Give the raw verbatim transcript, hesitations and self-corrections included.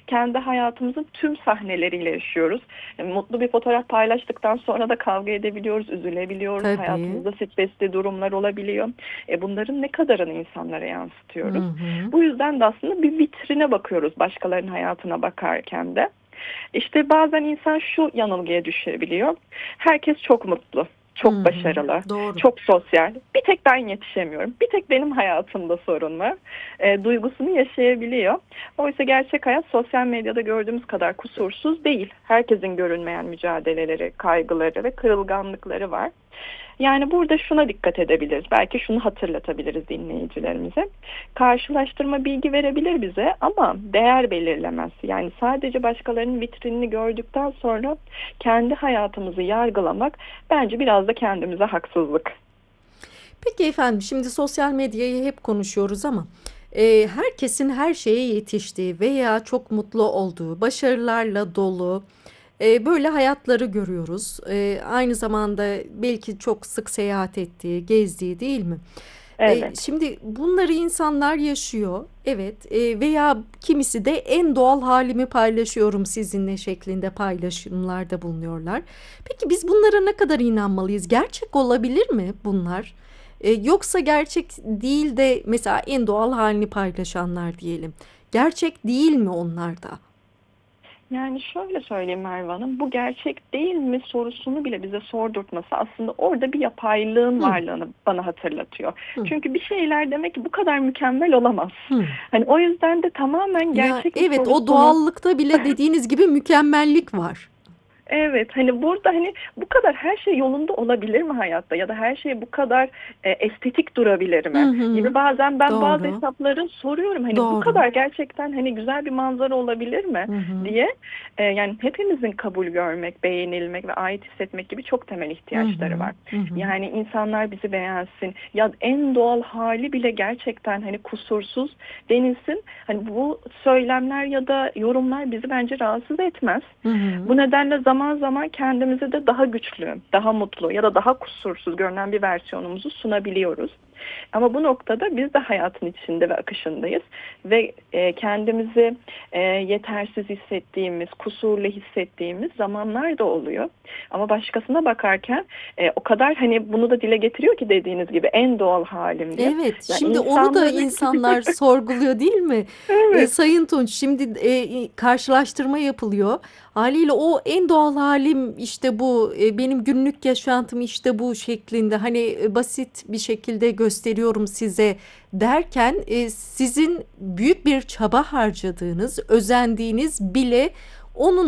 kendi hayatımızın tüm sahneleriyle yaşıyoruz. E, mutlu bir fotoğraf paylaştıktan sonra da kavga edebiliyoruz, üzülebiliyoruz. Tabii. Hayatımızda stresli durumlar olabiliyor. E, bunların ne kadarını insanlara Hı yansıtıyoruz? hı. Bu yüzden de aslında bir vitrine bakıyoruz başkalarının hayatına bakarken de. İşte bazen insan şu yanılgıya düşebiliyor. Herkes çok mutlu, Hı çok hı. başarılı, Doğru. çok sosyal. Bir tek ben yetişemiyorum. Bir tek benim hayatımda sorun var. E, duygusunu yaşayabiliyor. Oysa gerçek hayat sosyal medyada gördüğümüz kadar kusursuz değil. Herkesin görünmeyen mücadeleleri, kaygıları ve kırılganlıkları var. Yani burada şuna dikkat edebiliriz. Belki şunu hatırlatabiliriz dinleyicilerimize. Karşılaştırma bilgi verebilir bize ama değer belirlemez. Yani sadece başkalarının vitrinini gördükten sonra kendi hayatımızı yargılamak bence biraz da kendimize haksızlık. Peki efendim, şimdi sosyal medyayı hep konuşuyoruz ama e, herkesin her şeye yetiştiği veya çok mutlu olduğu, başarılarla dolu e, böyle hayatları görüyoruz. E, aynı zamanda belki çok sık seyahat ettiği, gezdiği, değil mi? E, Evet. şimdi bunları insanlar yaşıyor, evet, e, veya kimisi de en doğal halimi paylaşıyorum sizinle şeklinde paylaşımlarda bulunuyorlar. Peki biz bunlara ne kadar inanmalıyız? Gerçek olabilir mi bunlar? E, yoksa gerçek değil de mesela en doğal halini paylaşanlar diyelim. Gerçek değil mi onlar da? Yani şöyle söyleyeyim Merve Hanım, bu gerçek değil mi sorusunu bile bize sordurtması aslında orada bir yapaylığın Hı, varlığını bana hatırlatıyor. hı, Çünkü bir şeyler demek ki bu kadar mükemmel olamaz. hı. Hani o yüzden de tamamen Ya gerçek mi evet, o sorusunu. doğallıkta bile dediğiniz gibi mükemmellik var. Evet, hani burada hani bu kadar her şey yolunda olabilir mi hayatta ya da her şey bu kadar e, estetik durabilir Hı mi gibi hı. bazen ben bazı Doğru. hesapların soruyorum, hani bu Doğru. kadar gerçekten hani güzel bir manzara olabilir mi Hı hı. diye. E, yani hepimizin kabul görmek, beğenilmek ve ait hissetmek gibi çok temel Hı ihtiyaçları hı. var. Hı hı. Yani insanlar bizi beğensin ya en doğal hali bile gerçekten hani kusursuz denilsin. Hani bu söylemler ya da yorumlar bizi bence rahatsız etmez. Hı hı. Bu nedenle zaman zaman kendimize de daha güçlü, daha mutlu ya da daha kusursuz görünen bir versiyonumuzu sunabiliyoruz. Ama bu noktada biz de hayatın içinde ve akışındayız ve e, kendimizi e, yetersiz hissettiğimiz, kusurlu hissettiğimiz zamanlar da oluyor. Ama başkasına bakarken e, o kadar hani bunu da dile getiriyor ki dediğiniz gibi en doğal halim diye. Evet, Ya şimdi onu da insanların insanlar sorguluyor, değil mi? E, evet. Sayın Tunç, şimdi e, karşılaştırma yapılıyor. Haliyle o en doğal halim işte bu, e, benim günlük yaşantım işte bu şeklinde, hani e, basit bir şekilde gösteriyorum size derken e, sizin büyük bir çaba harcadığınız, özendiğiniz bile onun